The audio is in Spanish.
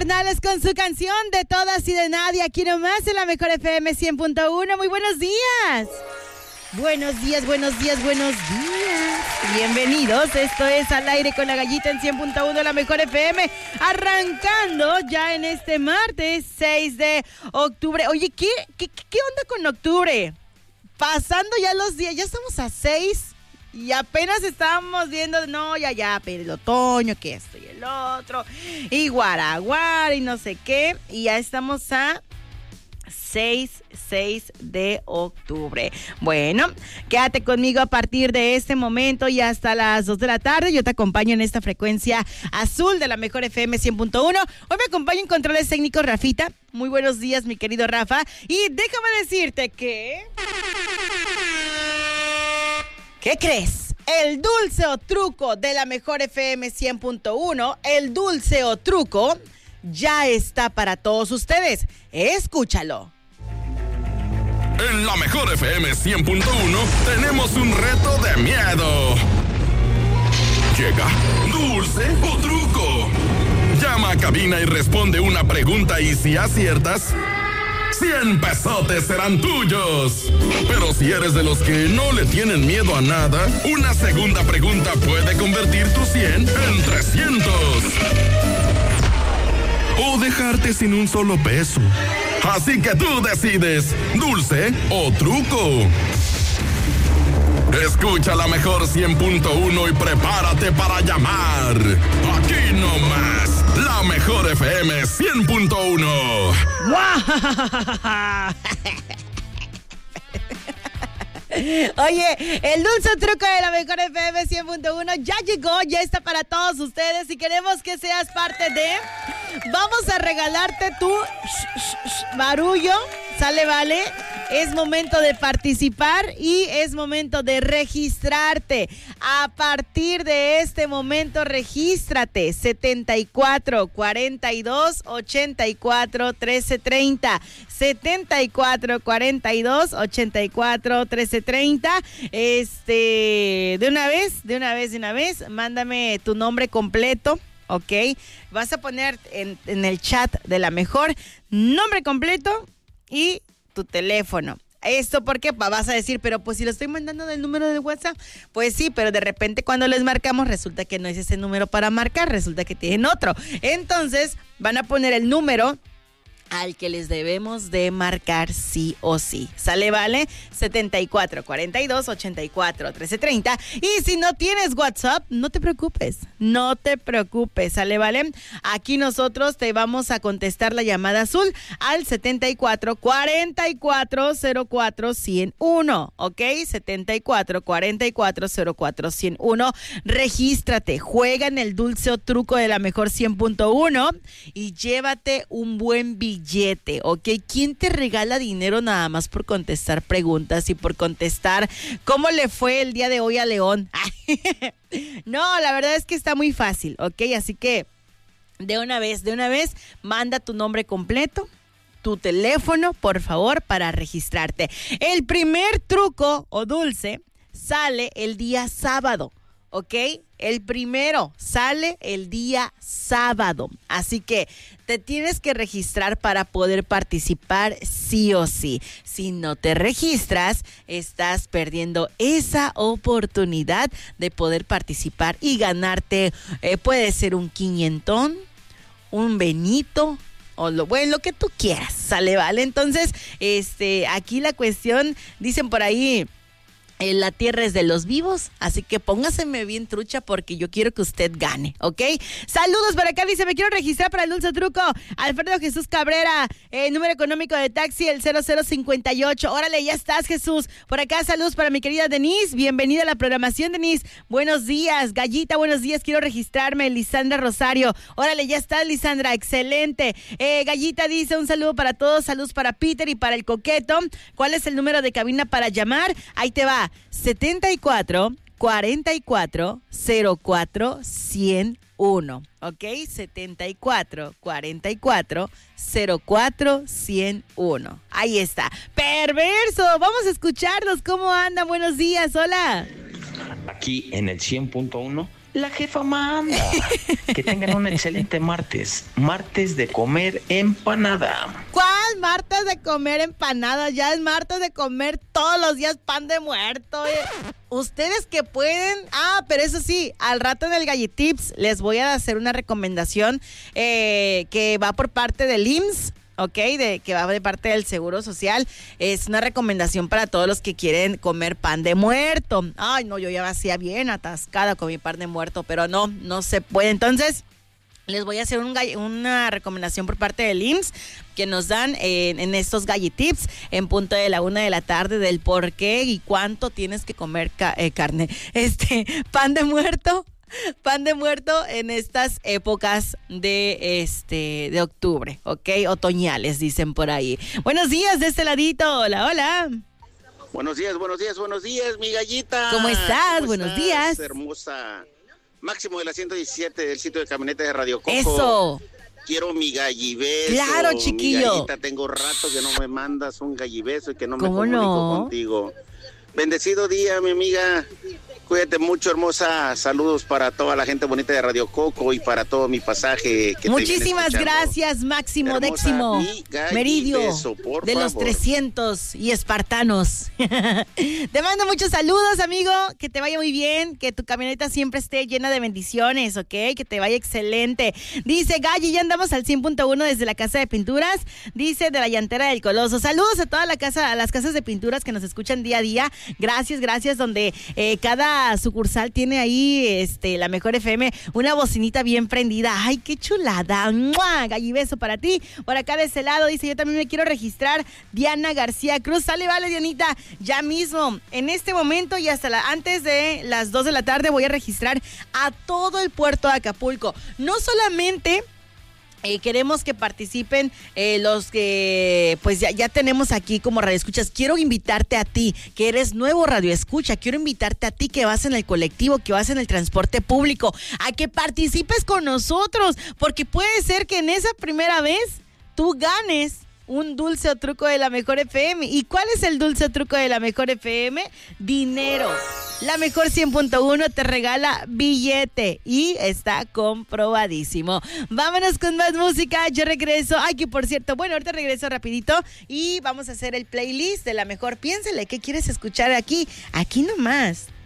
Carnales con su canción de todas y de nadie, aquí nomás en la mejor FM 100.1. Muy buenos días. Buenos días. Bienvenidos. Esto es Al Aire con la Gallita en 100.1 de la mejor FM. Arrancando ya en este martes 6 de octubre. Oye, ¿qué onda con octubre? Pasando ya los días, ya estamos a 6 y apenas estábamos viendo, no, ya, pero el otoño, que esto y el otro, y guaraguara y no sé qué, y ya estamos a 6 de octubre. Bueno, quédate conmigo a partir de este momento y hasta las 2 de la tarde. Yo te acompaño en esta frecuencia azul de la mejor FM 100.1. Hoy me acompaña en controles técnicos Rafita. Muy buenos días, mi querido Rafa. Y déjame decirte que... ¿Qué crees? El dulce o truco de la mejor FM 100.1, el dulce o truco, ya está para todos ustedes. Escúchalo. En la mejor FM 100.1 tenemos un reto de miedo. Llega dulce o truco. Llama a cabina y responde una pregunta y si aciertas, 100 pesotes serán tuyos. Pero si eres de los que no le tienen miedo a nada, una segunda pregunta puede convertir tu 100 en 300. O dejarte sin un solo peso. Así que tú decides, dulce o truco. Escucha la mejor 100.1 y prepárate para llamar. Aquí nomás, la mejor FM 100.1. Oye, el dulce truco de la mejor FM 100.1 ya llegó, ya está para todos ustedes y queremos que seas parte de... Vamos a regalarte tu barullo, ¿sale, vale? Es momento de participar y es momento de registrarte. A partir de este momento, regístrate. 74 42 84 13 30. 74 42 84 13 30. De una vez, mándame tu nombre completo. Ok, vas a poner en el chat de la mejor nombre completo y tu teléfono. Esto porque vas a decir, pero pues si lo estoy mandando del número de WhatsApp, pues sí, pero de repente cuando les marcamos resulta que no es ese número para marcar, resulta que tienen otro. Entonces van a poner el número al que les debemos de marcar sí o sí. ¿Sale, vale? 74 42 84 13 30. Y si no tienes WhatsApp, no te preocupes. ¿Sale, vale? Aquí nosotros te vamos a contestar la llamada azul al 74 44 04 101. ¿Ok? 74 44 04 101. Regístrate. Juega en el dulce o truco de la mejor 100.1 y llévate un buen billete. ¿Ok? ¿Quién te regala dinero nada más por contestar preguntas y por contestar cómo le fue el día de hoy a León? No, la verdad es que está muy fácil, ¿ok? Así que de una vez, manda tu nombre completo, tu teléfono, por favor, para registrarte. El primer truco o dulce sale el día sábado. ¿Ok? El primero sale el día sábado. Así que te tienes que registrar para poder participar sí o sí. Si no te registras, estás perdiendo esa oportunidad de poder participar y ganarte, puede ser un 500, un Benito, o lo que tú quieras, ¿sale, vale? Entonces, aquí la cuestión, dicen por ahí... La tierra es de los vivos, así que póngaseme bien trucha porque yo quiero que usted gane, ¿ok? Saludos por acá, dice, me quiero registrar para el dulce truco. Alfredo Jesús Cabrera, número económico de taxi, el 0058. Órale, ya estás, Jesús. Por acá, saludos para mi querida Denise. Bienvenida a la programación, Denise. Buenos días, Gallita, buenos días. Quiero registrarme, Lisandra Rosario. Órale, ya estás, Lisandra, excelente. Gallita dice, un saludo para todos, saludos para Peter y para el Coqueto. ¿Cuál es el número de cabina para llamar? Ahí te va. 74 44 04 101. ¿Ok? 74 44 04 101. Ahí está. Perverso. Vamos a escucharlos. ¿Cómo andan? Buenos días. Hola. Aquí en el 100.1 La jefa manda. Que tengan un excelente martes. Martes de comer empanada. ¿Cuál martes de comer empanadas? Ya es martes de comer todos los días pan de muerto. Ustedes que pueden... pero eso sí, al rato en el Galletips les voy a hacer una recomendación que va por parte del IMSS. Ok, que va de parte del Seguro Social. Es una recomendación para todos los que quieren comer pan de muerto. Ay, no, yo ya hacía bien atascada con mi pan de muerto, pero no se puede. Entonces, les voy a hacer una recomendación por parte del IMSS que nos dan en estos Galletips en punto de la 1:00 p.m. del por qué y cuánto tienes que comer carne. Pan de muerto. Pan de muerto en estas épocas de octubre, ¿ok? Otoñales, dicen por ahí. Buenos días de este ladito. Hola. Buenos días, mi gallita. ¿Cómo estás? Buenos días. Hermosa. Máximo de la 117 del sitio de camioneta de Radio Coco. Eso. Quiero mi gallibeso. Claro, chiquillo. Mi gallita, tengo rato que no me mandas un gallibeso y que no me comunico contigo. Bendecido día, mi amiga. Cuídate mucho, hermosa. Saludos para toda la gente bonita de Radio Coco y para todo mi pasaje. Muchísimas gracias, Máximo, hermosa, Décimo, Meridio, de los 300 y espartanos. Te mando muchos saludos, amigo. Que te vaya muy bien. Que tu camioneta siempre esté llena de bendiciones, ¿ok? Que te vaya excelente. Dice Galli, ya andamos al 100.1 desde la Casa de Pinturas. Dice de la Llantera del Coloso. Saludos a toda a las casas de pinturas que nos escuchan día a día. Gracias, donde cada sucursal tiene ahí la Mejor FM, una bocinita bien prendida. Ay, qué chulada. ¡Mua! Gallibeso para ti. Por acá de ese lado dice, yo también me quiero registrar. Diana García Cruz. Sale, vale, Dianita. Ya mismo, en este momento y hasta antes de las 2 de la tarde voy a registrar a todo el puerto de Acapulco. No solamente... queremos que participen los que pues ya tenemos aquí como radioescuchas. Quiero invitarte a ti, que eres nuevo radioescucha. Quiero invitarte a ti que vas en el colectivo, que vas en el transporte público, a que participes con nosotros, porque puede ser que en esa primera vez tú ganes un dulce o truco de la Mejor FM. ¿Y cuál es el dulce o truco de la Mejor FM? Dinero. La Mejor 100.1 te regala billete y está comprobadísimo. Vámonos con más música. Yo regreso. Ay, que por cierto, bueno, ahorita regreso rapidito y vamos a hacer el playlist de la Mejor. Piénsale, ¿qué quieres escuchar aquí? Aquí nomás.